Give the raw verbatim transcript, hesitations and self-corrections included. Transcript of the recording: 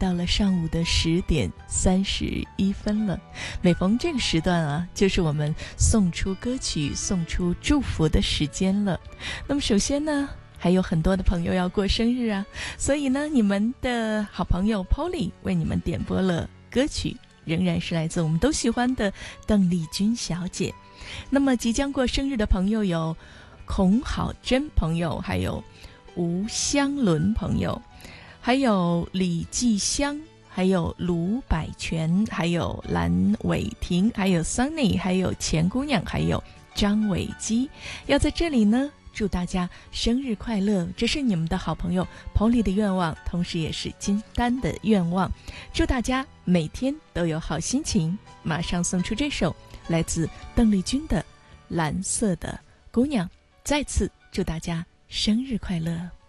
到了上午的十点三十一分了。每逢这个时段啊，就是我们送出歌曲、送出祝福的时间了。那么首先呢，还有很多的朋友要过生日啊，所以呢，你们的好朋友 Polly 为你们点播了歌曲，仍然是来自我们都喜欢的邓丽君小姐。那么即将过生日的朋友有孔好珍朋友，还有吴香伦朋友，还有李继香，还有卢百全，还有蓝伟婷，还有 Sunny， 还有钱姑娘，还有张伟基。要在这里呢祝大家生日快乐，这是你们的好朋友 Polly 的愿望，同时也是金丹的愿望。祝大家每天都有好心情。马上送出这首来自邓丽君的《蓝色的姑娘》，再次祝大家生日快乐。